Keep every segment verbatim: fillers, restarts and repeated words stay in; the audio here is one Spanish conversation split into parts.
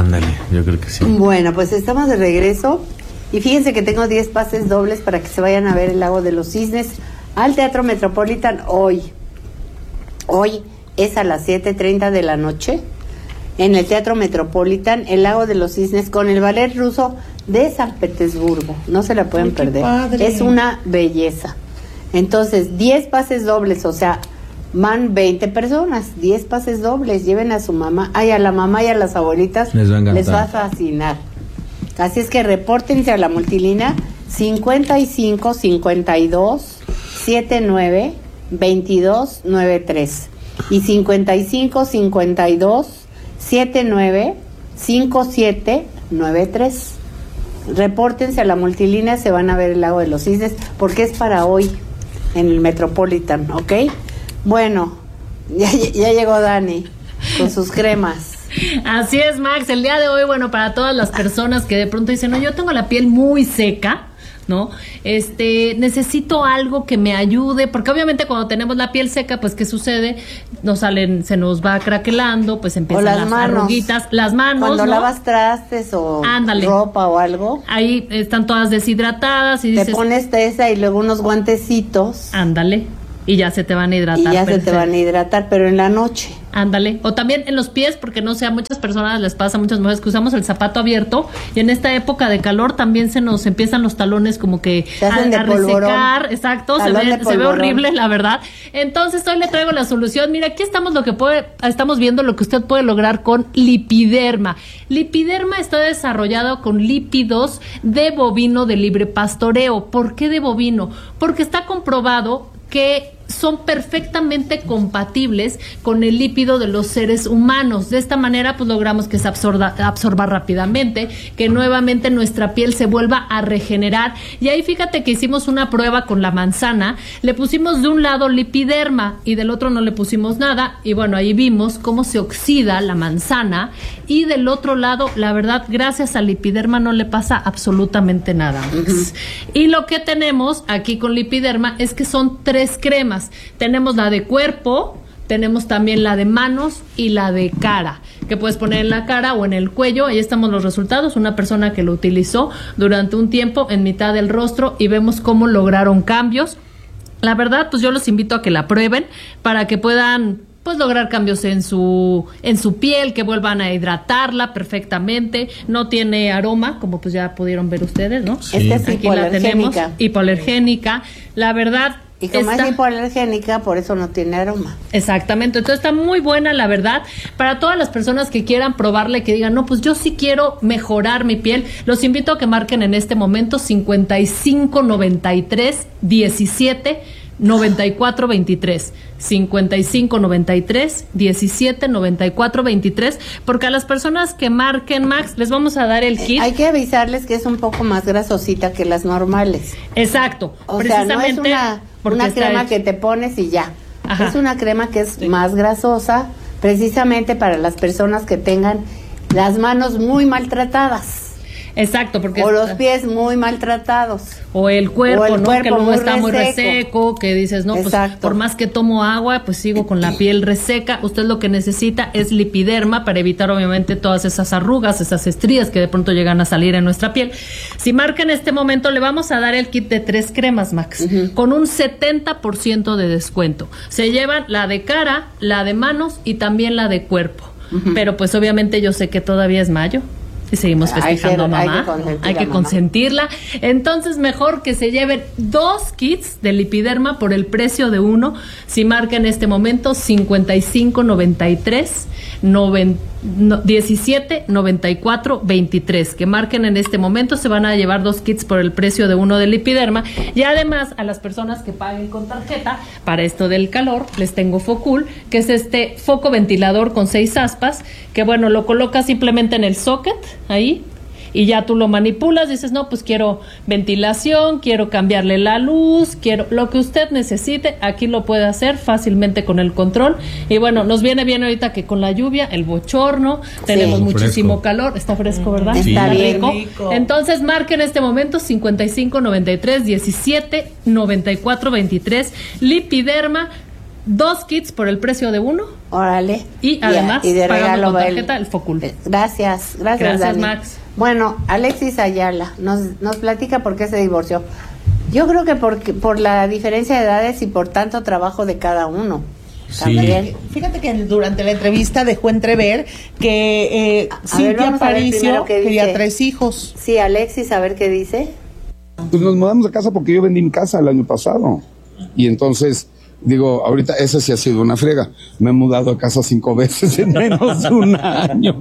Ándale, yo creo que sí. Bueno, pues estamos de regreso y fíjense que tengo diez pases dobles para que se vayan a ver el Lago de los Cisnes al Teatro Metropolitan hoy. Hoy es a las siete treinta de la noche en el Teatro Metropolitan, el Lago de los Cisnes con el ballet ruso de San Petersburgo. No se la pueden Ay, qué perder. padre. Es una belleza. Entonces, diez pases dobles, o sea, van veinte personas, diez pases dobles, lleven a su mamá, ay, a la mamá y a las abuelitas Les va a encantar. les va a fascinar. Así es que repórtense a la multilínea cincuenta y cinco cincuenta y dos setenta y nueve veintidós noventa y tres y cincuenta y cinco cincuenta y dos setenta y nueve cincuenta y siete noventa y tres. Repórtense a la multilínea, se van a ver el Lago de los Cisnes porque es para hoy en el Metropolitan, ¿ok? Bueno, ya, ya llegó Dani con sus cremas. Así es, Max, el día de hoy, bueno, para todas las personas que de pronto dicen, no, yo tengo la piel muy seca, ¿no? Este, necesito algo que me ayude, porque obviamente cuando tenemos la piel seca, pues ¿qué sucede? Nos salen, se nos va craquelando, pues empiezan las las manos. arruguitas, las manos, Cuando ¿no? lavas trastes o Ándale. ropa o algo, Ahí están todas deshidratadas y te dices, pones esa y luego unos guantecitos ándale, y ya se te van a hidratar. y ya se te perfecto. van a hidratar, pero en la noche. Ándale, o también en los pies, porque no sé, a muchas personas les pasa, a muchas mujeres que usamos el zapato abierto y en esta época de calor también se nos empiezan los talones como que Se hacen a, de a polvorón. resecar, exacto, se Talón ve, de se ve polvorón. horrible, la verdad. Entonces hoy le traigo la solución. Mira, aquí estamos lo que puede, estamos viendo lo que usted puede lograr con Lipiderma. Lipiderma está desarrollado con lípidos de bovino de libre pastoreo. ¿Por qué de bovino? Porque está comprobado que son perfectamente compatibles con el lípido de los seres humanos. De esta manera, pues logramos que se absorba, absorba rápidamente, que nuevamente nuestra piel se vuelva a regenerar. Y ahí fíjate que hicimos una prueba con la manzana, le pusimos de un lado Lipiderma y del otro no le pusimos nada, y bueno, ahí vimos cómo se oxida la manzana, y del otro lado, la verdad, gracias al Lipiderma no le pasa absolutamente nada. Uh-huh. Y lo que tenemos aquí con Lipiderma es que son tres cremas. Tenemos la de cuerpo, tenemos también la de manos y la de cara, que puedes poner en la cara o en el cuello. Ahí estamos los resultados, una persona que lo utilizó durante un tiempo en mitad del rostro y vemos cómo lograron cambios. La verdad, pues yo los invito a que la prueben para que puedan pues lograr cambios en su en su piel, que vuelvan a hidratarla perfectamente. No tiene aroma, como pues ya pudieron ver ustedes, ¿no? Sí. Esta es Aquí la tenemos, hipoalergénica. hipoalergénica. La verdad, Y como está, es hipoalergénica, por eso no tiene aroma. Exactamente, entonces está muy buena, la verdad, para todas las personas que quieran probarla y que digan, no, pues yo sí quiero mejorar mi piel. Los invito a que marquen en este momento cincuenta y cinco noventa y tres diecisiete noventa y cuatro veintitrés, cincuenta y cinco noventa y tres diecisiete noventa y cuatro veintitrés, porque a las personas que marquen, Max, les vamos a dar el kit. Hay que avisarles que es un poco más grasosita que las normales. Exacto, O sea, no es una, una crema hecho. que te pones y ya. Ajá. Es una crema que es Sí. más grasosa, precisamente para las personas que tengan las manos muy maltratadas. Exacto, porque O los pies muy maltratados. o el cuerpo, O el ¿no? cuerpo Que luego muy está muy reseco. reseco, que dices, no, pues Exacto. por más que tomo agua, pues sigo con la piel reseca. Usted lo que necesita es Lipiderma para evitar obviamente todas esas arrugas, esas estrías que de pronto llegan a salir en nuestra piel. Si marca en este momento, le vamos a dar el kit de tres cremas, Max, uh-huh. con un setenta por ciento de descuento. Se llevan la de cara, la de manos y también la de cuerpo. Uh-huh. Pero pues obviamente yo sé que todavía es mayo. Y seguimos festejando hay que, a mamá, hay que, ¿no? Hay que consentirla. Entonces, mejor que se lleven dos kits de Lipiderma por el precio de uno. Si marca en este momento cincuenta y cinco noventa y tres diecisiete noventa y cuatro veintitrés, que marquen en este momento, se van a llevar dos kits por el precio de uno de Lipiderma. Y además, a las personas que paguen con tarjeta, para esto del calor, les tengo Focul, que es este foco ventilador con seis aspas, que bueno, lo colocas simplemente en el socket, ahí, y ya tú lo manipulas, dices, no, pues quiero ventilación, quiero cambiarle la luz, quiero lo que usted necesite, aquí lo puede hacer fácilmente con el control. Y bueno, nos viene bien ahorita que con la lluvia, el bochorno, sí, tenemos muchísimo fresco. calor, está fresco, ¿verdad? Sí. Está bien rico. Entonces marque en este momento cincuenta y cinco noventa y tres diecisiete noventa y cuatro veintitrés, Lipiderma. dos kits por el precio de uno. Órale. Y además, y, y de regalo con el, tarjeta el Focul. Gracias, gracias, Gracias, Dani. Max. Bueno, Alexis Ayala nos, nos platica por qué se divorció. Yo creo que por, por la diferencia de edades y por tanto trabajo de cada uno. Sí. También. Fíjate que durante la entrevista dejó entrever que eh, Cintia Aparicio quería tres hijos. Sí, Alexis, a ver qué dice. Pues nos mudamos de casa porque yo vendí mi casa el año pasado. Y entonces, digo, ahorita esa sí ha sido una friega. Me he mudado de casa cinco veces en menos de un año.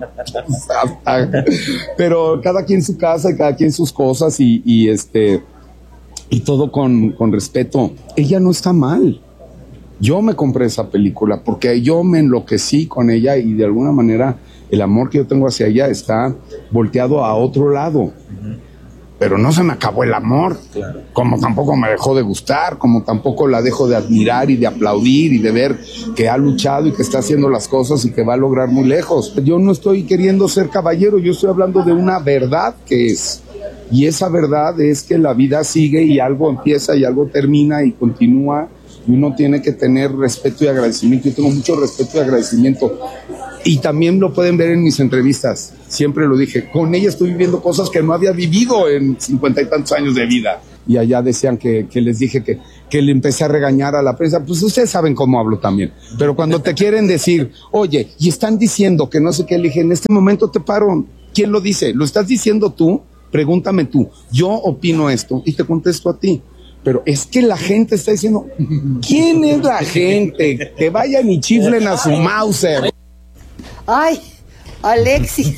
Pero cada quien su casa y cada quien sus cosas y, y este y todo con, con respeto. Ella no está mal. Yo me compré esa película porque yo me enloquecí con ella y de alguna manera el amor que yo tengo hacia ella está volteado a otro lado. Uh-huh. Pero no se me acabó el amor, claro. Como tampoco me dejó de gustar, como tampoco la dejo de admirar y de aplaudir y de ver que ha luchado y que está haciendo las cosas y que va a lograr muy lejos. Yo no estoy queriendo ser caballero, yo estoy hablando de una verdad que es. Y esa verdad es que la vida sigue y algo empieza y algo termina y continúa. Y uno tiene que tener respeto y agradecimiento. Yo tengo mucho respeto y agradecimiento. Y también lo pueden ver en mis entrevistas. Siempre lo dije. Con ella estoy viviendo cosas que no había vivido en cincuenta y tantos años de vida. Y allá decían que, que les dije que, que le empecé a regañar a la prensa. Pues ustedes saben cómo hablo también. Pero cuando te quieren decir, oye, y están diciendo que no sé qué, le dije, en este momento te paro. ¿Quién lo dice? ¿Lo estás diciendo tú? Pregúntame tú. Yo opino esto y te contesto a ti. Pero es que la gente está diciendo, ¿quién es la gente? Que vayan y chiflen a su Mauser. Ay, Alexis.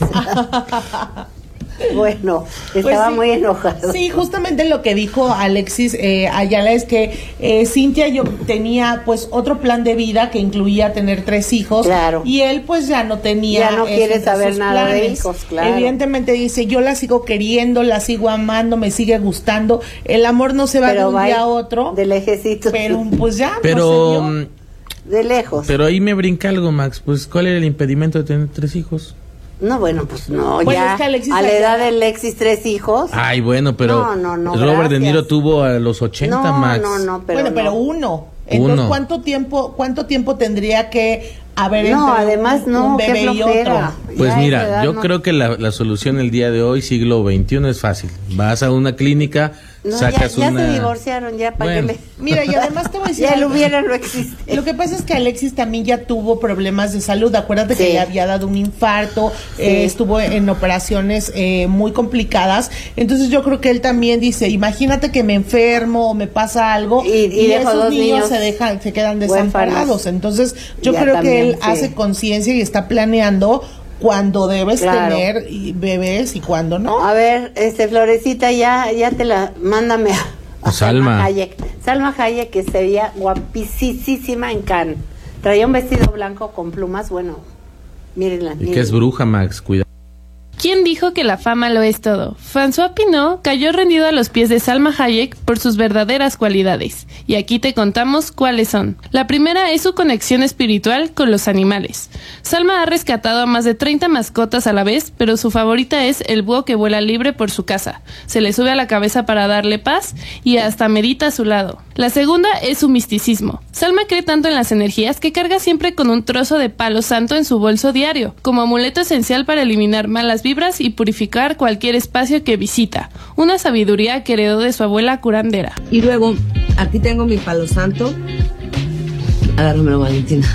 Bueno, estaba pues sí, muy enojado. Sí, justamente lo que dijo Alexis eh, Ayala es que eh, Cintia yo tenía pues otro plan de vida que incluía tener tres hijos. Claro. Y él pues ya no tenía. Ya no quiere saber nada planes. de hijos, claro. Evidentemente dice, yo la sigo queriendo, la sigo amando, me sigue gustando. El amor no se va pero de un día a otro. De lejecito. Pero pues ya pero, no se dio. De lejos. Pero ahí me brinca algo, Max. Pues, ¿cuál era el impedimento de tener tres hijos? No, bueno, pues no, bueno, ya es que Alexis a la edad de Alexis, tres hijos. Ay, bueno, pero no, no, no, Robert gracias. De Niro tuvo a los ochenta, no, Max. No, no, pero Bueno, no. pero uno. Entonces, uno. ¿cuánto tiempo cuánto tiempo tendría que haber no, entre además, un, no, un bebé y otro? Pues ya mira, yo no. creo que la, la solución el día de hoy, siglo veintiuno, es fácil. Vas a una clínica, no, sacas ya, ya una... se divorciaron, ya para bueno. que le... Mira, y además te voy a decir... ya algo. lo hubiera, no existe. Lo que pasa es que Alexis también ya tuvo problemas de salud. Acuérdate sí. que le había dado un infarto, sí. eh, estuvo en operaciones eh, muy complicadas. Entonces yo creo que él también dice, imagínate que me enfermo o me pasa algo y, y, y dejo esos dos niños, niños se dejan, se quedan desamparados. huérfanos. Entonces yo ya creo también, que él sí. hace conciencia y está planeando cuando debes claro. tener bebés y cuando no. A ver, este Florecita, ya ya te la mándame a, a Salma. Salma Hayek. Salma Hayek, que se veía guapísima en Cannes. Traía un vestido blanco con plumas, bueno, mírenla. Y que es bruja, Max, cuidado. ¿Quién dijo que la fama lo es todo? François Pinault cayó rendido a los pies de Salma Hayek por sus verdaderas cualidades. Y aquí te contamos cuáles son. La primera es su conexión espiritual con los animales. Salma ha rescatado a más de treinta mascotas a la vez, pero su favorita es el búho que vuela libre por su casa. Se le sube a la cabeza para darle paz y hasta medita a su lado. La segunda es su misticismo. Salma cree tanto en las energías que carga siempre con un trozo de palo santo en su bolso diario, como amuleto esencial para eliminar malas vibras y purificar cualquier espacio que visita. Una sabiduría que heredó de su abuela curandera. Y luego, aquí tengo mi palo santo. Agárramelo, Valentina.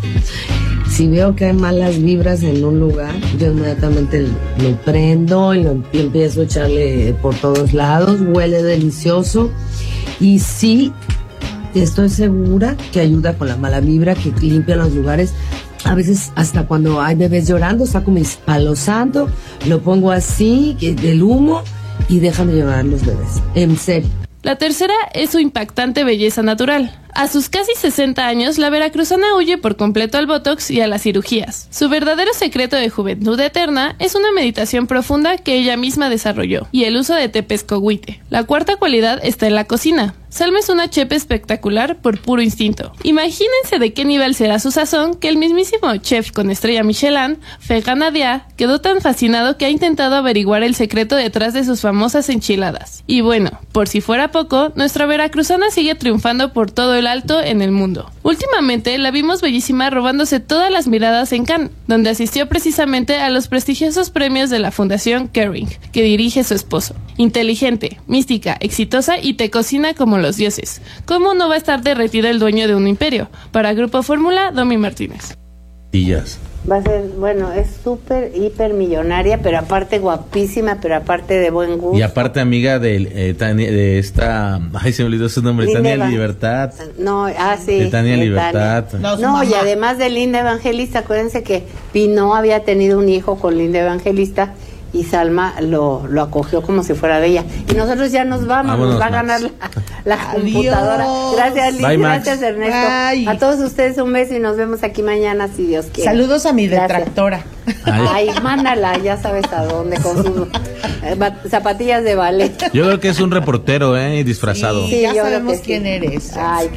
Si veo que hay malas vibras en un lugar, yo inmediatamente lo prendo y, lo, y empiezo a echarle por todos lados. Huele delicioso. Y sí, estoy segura que ayuda con la mala vibra, que limpia los lugares. A veces hasta cuando hay bebés llorando, saco mis palos santos, lo pongo así, del humo, y dejan de llorar los bebés. En serio. La tercera es su impactante belleza natural. A sus casi sesenta años, la veracruzana huye por completo al botox y a las cirugías. Su verdadero secreto de juventud eterna es una meditación profunda que ella misma desarrolló y el uso de tepescohuite. La cuarta cualidad está en la cocina. Salma es una chef espectacular por puro instinto. Imagínense de qué nivel será su sazón que el mismísimo chef con estrella Michelin, Ferran Adrià, quedó tan fascinado que ha intentado averiguar el secreto detrás de sus famosas enchiladas. Y bueno, por si fuera poco, nuestra veracruzana sigue triunfando por todo el alto en el mundo. Últimamente la vimos bellísima robándose todas las miradas en Cannes, donde asistió precisamente a los prestigiosos premios de la Fundación Kering, que dirige su esposo. Inteligente, mística, exitosa y te cocina como los dioses. ¿Cómo no va a estar derretido el dueño de un imperio? Para Grupo Fórmula, Domi Martínez. Días. Va a ser, bueno, es súper, hiper millonaria, pero aparte guapísima, pero aparte de buen gusto. Y aparte amiga de, eh, Tania- de esta, ay se me olvidó su nombre, Linda Tania Eva- Libertad. No, ah, sí. De Tania de Libertad. No, su No, y mamá. además de Linda Evangelista, acuérdense que Pino había tenido un hijo con Linda Evangelista y Salma lo, lo acogió como si fuera de ella. Y nosotros ya nos vamos, Vámonos, nos va a ganar Max. la, la Adiós. computadora. Gracias, Liz, Bye, Max. gracias, Ernesto. Bye. A todos ustedes un beso y nos vemos aquí mañana, si Dios quiere. Saludos a mi Gracias. detractora. Ay, mándala, ya sabes a dónde, con sus eh, ba- zapatillas de ballet. Yo creo que es un reportero, eh, disfrazado. Sí, ya yo creo sabemos que sí. quién eres. Ay,